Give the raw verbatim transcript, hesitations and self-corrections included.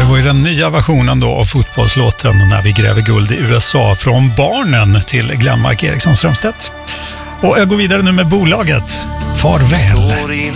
det var ju den nya versionen då av fotbollslåten När vi gräver guld i U S A från Barnen till Glenmark Eriksson Strömstedt. Och jag går vidare nu med bolaget. Farväl.